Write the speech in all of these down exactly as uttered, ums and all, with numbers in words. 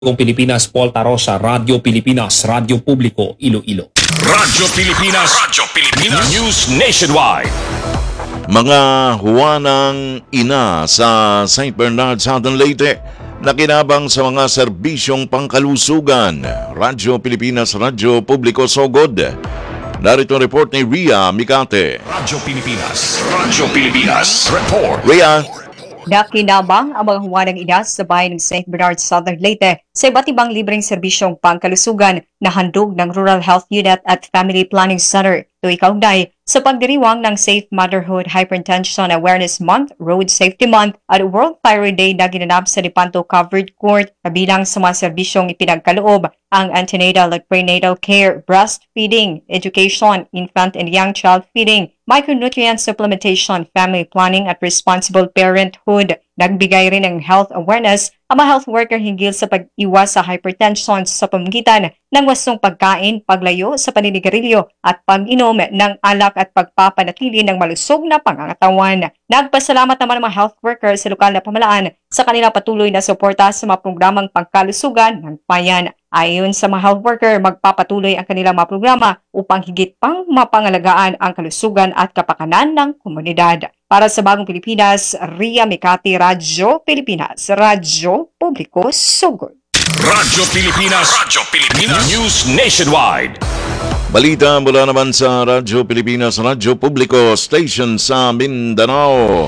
Bagong Pilipinas, Paul Tarosa, Radyo Pilipinas, Radyo Publiko, Iloilo. Radyo Pilipinas, Radyo Pilipinas, News Nationwide. Mga huwanang ina sa Saint Bernard, Southern Leyte, nakinabang sa mga serbisyong pangkalusugan. Radyo Pilipinas, Radyo Publiko, Sogod. Narito ang report ni Ria Mikate. Radyo Pilipinas, Radyo Pilipinas, report. Ria. Nakinabang ang mga huwanang ina sa bayan ng Saint Bernard, Southern Leyte sa iba't ibang libreng serbisyong pangkalusugan na handog ng Rural Health Unit at Family Planning Center. Ito ikaugnay sa pagdiriwang ng Safe Motherhood Hypertension Awareness Month, Road Safety Month at World Thyroid Day na ginanap sa Lepanto Covered Court. Kabilang sa mga serbisyong ipinagkaloob ang antenatal at prenatal care, breastfeeding, education, infant and young child feeding, micronutrient supplementation, family planning at responsible parenthood. Nagbigay rin ng health awareness ang mga health worker hinggil sa pag-iwas sa hypertension sa pamamagitan ng wastong pagkain, paglayo sa paninigarilyo at pag-inom ng alak at pagpapanatili ng malusog na pangangatawan. Nagpasalamat naman ang mga health workers sa lokal na pamahalaan sa kanilang patuloy na suporta sa mga programang pangkalusugan ng bayan. Ayon sa mga health worker, magpapatuloy ang kanilang mga programa upang higit pang mapangalagaan ang kalusugan at kapakanan ng komunidad. Para sa Bagong Pilipinas, Ria Mikati, Radyo Pilipinas, Radyo Publiko, Sugod. Radyo Pilipinas, Radyo Pilipinas, News Nationwide. Balita mula naman sa Radyo Pilipinas, Radyo Publiko, Station sa Mindanao.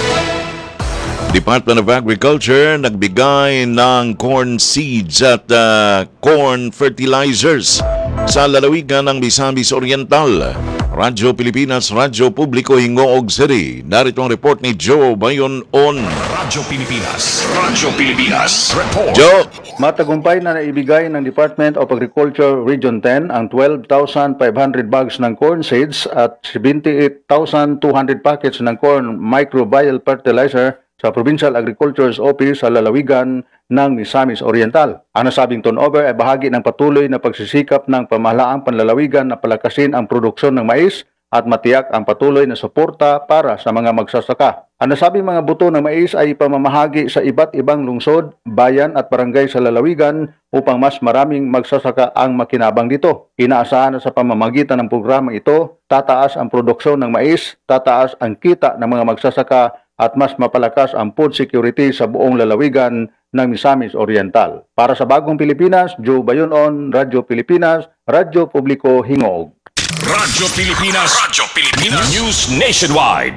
Department of Agriculture nagbigay ng corn seeds at uh, corn fertilizers sa lalawigan ng Misamis Oriental. Radyo Pilipinas, Radyo Publiko, Hingoog City. Narito ang report ni Joe Bayon on Radyo Pilipinas, Radyo Pilipinas, report. Joe. Matagumpay na naibigay ng Department of Agriculture Region ten ang twelve thousand five hundred bags ng corn seeds at seventy-eight thousand two hundred packets ng corn microbial fertilizer sa Provincial Agriculture's Office sa lalawigan ng Misamis Oriental. Ang nasabing turnover ay bahagi ng patuloy na pagsisikap ng pamahalaang panlalawigan na palakasin ang produksyon ng mais at matiyak ang patuloy na suporta para sa mga magsasaka. Ang nasabing mga buto ng mais ay pamamahagi sa iba't ibang lungsod, bayan at barangay sa lalawigan upang mas maraming magsasaka ang makinabang dito. Inaasahan na sa pamamagitan ng programa ito, tataas ang produksyon ng mais, tataas ang kita ng mga magsasaka at mas mapalakas ang food security sa buong lalawigan ng Misamis Oriental. Para sa Bagong Pilipinas, Joe Bayon on Radyo Pilipinas, Radyo Publiko, Hingog. Radyo Pilipinas, Radyo Pilipinas, News Nationwide.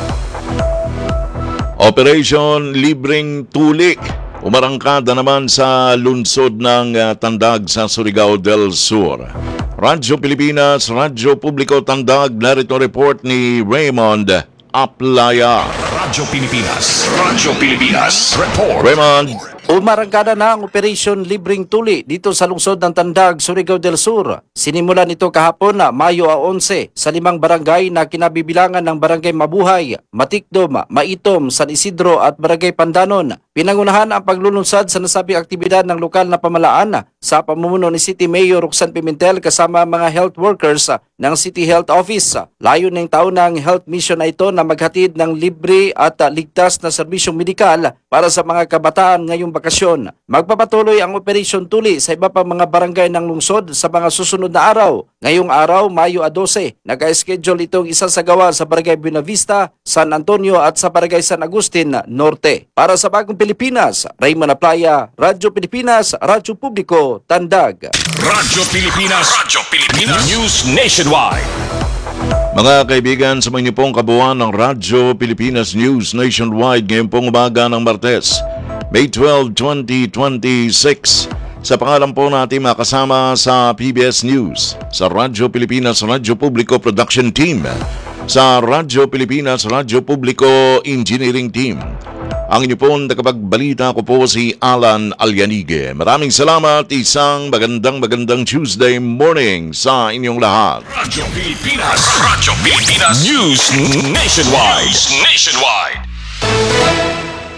Operation Libreng Tuli. Umarangkada naman sa lungsod ng uh, Tandag sa Surigao del Sur. Radyo Pilipinas, Radyo Publiko, Tandag. Narito report ni Raymond Aplaya. Radyo Pilipinas, Radyo Pilipinas, report. Raymond. Umarangkada na ang Operation Libreng Tuli dito sa lungsod ng Tandag, Surigao del Sur. Sinimulan ito kahapon na Mayo eleven sa limang barangay na kinabibilangan ng Barangay Mabuhay, Matikdom, Maitom, San Isidro at Barangay Pandanon. Pinangunahan ang paglulunsad sa nasabing aktibidad ng lokal na pamahalaan sa pamumuno ni City Mayor Roxanne Pimentel kasama mga health workers ng City Health Office. Layo ng taon ng health mission na ito na maghatid ng libre at ligtas na serbisyong medikal para sa mga kabataan ngayong bakasyon. Magpapatuloy ang Operation Tuli sa iba pang mga barangay ng lungsod sa mga susunod na araw. Ngayong araw, Mayo twelve, naka-schedule itong isasagawa sa Barangay Buenavista, San Antonio at sa Barangay San Agustin Norte. Para sa Bagong Pilipinas, Raymond Aplaya, Radyo Pilipinas, Radyo Publiko, Tandag. Radyo Pilipinas, Radyo Pilipinas, News Nationwide. Mga kaibigan, sa mga pong kabuuan ng Radyo Pilipinas News Nationwide ngayong pong umaga ng Martes, May twelfth, twenty twenty-six. Sa pangalan po natin makasama sa P B S News, sa Radyo Pilipinas, Radyo Publiko Production Team, sa Radyo Pilipinas, Radyo Publiko Engineering Team. Ang inyo pong nakapagbalita ko po si Alan Alyanige. Maraming salamat, isang magandang magandang Tuesday morning sa inyong lahat. Radyo Pilipinas, Radyo Pilipinas, News Nationwide, News Nationwide.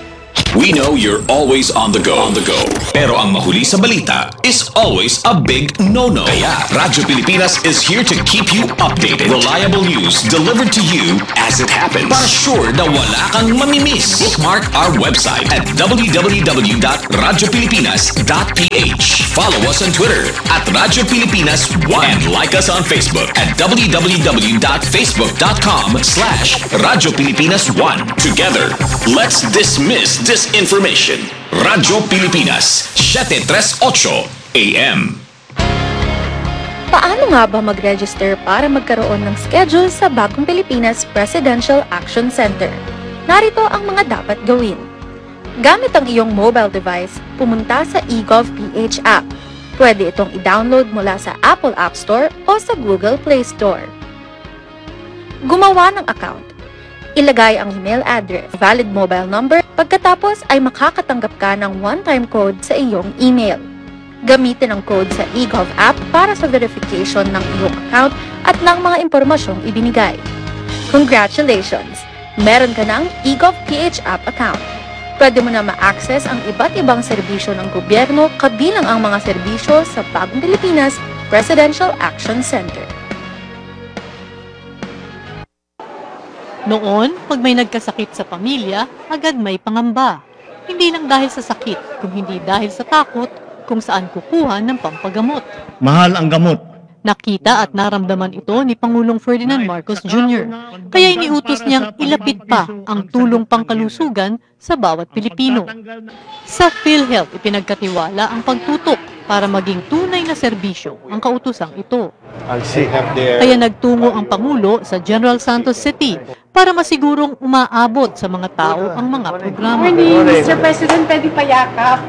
We know you're always on the go. On the go. Pero ang mahuli sa balita is always a big no-no. Kaya Radyo Pilipinas is here to keep you updated. Reliable news delivered to you as it happens. Para sure na wala kang mamimiss. Bookmark our website at w w w dot radyo pilipinas dot p h. Follow us on Twitter at Radyo Pilipinas one and like us on Facebook at w w w dot facebook dot com slash Radyo Pilipinas one. Together, let's dismiss disinformation. Radyo Pilipinas, seven thirty-eight A M. Paano nga ba mag-register para magkaroon ng schedule sa Bagong Pilipinas Presidential Action Center? Narito ang mga dapat gawin. Gamit ang iyong mobile device, pumunta sa eGovPH app. Pwede itong i-download mula sa Apple App Store o sa Google Play Store. Gumawa ng account. Ilagay ang email address, valid mobile number, pagkatapos ay makakatanggap ka ng one-time code sa iyong email. Gamitin ang code sa eGov app para sa verification ng iyong account at ng mga impormasyong ibinigay. Congratulations! Meron ka ng eGovPH app account. Pwede mo na ma-access ang iba't ibang serbisyo ng gobyerno kabilang ang mga serbisyo sa Bagong Pilipinas Presidential Action Center. Noon, pag may nagkasakit sa pamilya, agad may pangamba. Hindi lang dahil sa sakit, kung hindi dahil sa takot kung saan kukuha ng pampagamot. Mahal ang gamot. Nakita at naramdaman ito ni Pangulong Ferdinand Marcos Junior Kaya iniutos niyang ilapit pa ang tulong pangkalusugan sa bawat Pilipino. Sa PhilHealth, ipinagkatiwala ang pagtutok para maging tunay na serbisyo ang kautosang ito. Kaya nagtungo ang Pangulo sa General Santos City para masigurong umaabot sa mga tao ang mga programa. Morning, Mister President, pwede payakap.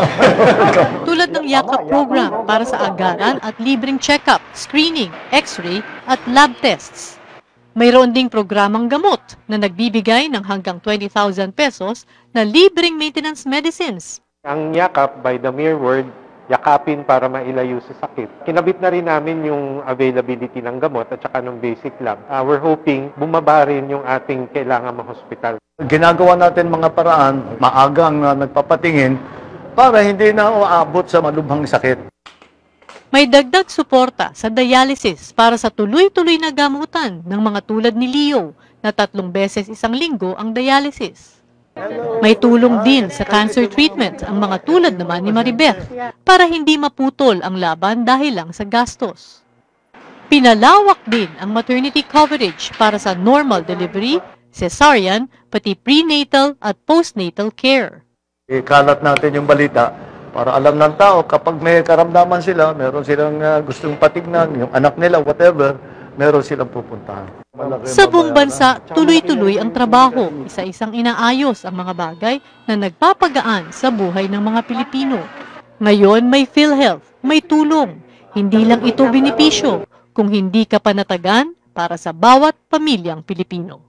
Tulad ng Yakap program para sa agaran at libreng check-up, screening, x-ray at lab tests. Mayroon ding programang gamot na nagbibigay ng hanggang twenty thousand pesos na libreng maintenance medicines. Ang Yakap, by the mere word, yakapin para mailayo sa sakit. Kinabit na rin namin yung availability ng gamot at saka ng basic lab. Uh, we're hoping bumaba rin yung ating kailangan ma-hospital. Ginagawa natin mga paraan, maagang uh, nagpapatingin para hindi na uabot sa malubhang sakit. May dagdag suporta sa dialysis para sa tuloy-tuloy na gamutan ng mga tulad ni Leo na tatlong beses isang linggo ang dialysis. May tulong din sa cancer treatment ang mga tulad naman ni Maribeth para hindi maputol ang laban dahil lang sa gastos. Pinalawak din ang maternity coverage para sa normal delivery, cesarean, pati prenatal at postnatal care. Ikalat natin yung balita para alam ng tao kapag may karamdaman sila, meron silang uh, gustong patignan, yung anak nila, whatever, meron silang pupuntahan. Sa buong bansa, tuloy-tuloy ang trabaho, isa-isang inaayos ang mga bagay na nagpapagaan sa buhay ng mga Pilipino. Ngayon may PhilHealth, may tulong. Hindi lang ito benepisyo, kung hindi ka panatagan para sa bawat pamilyang Pilipino.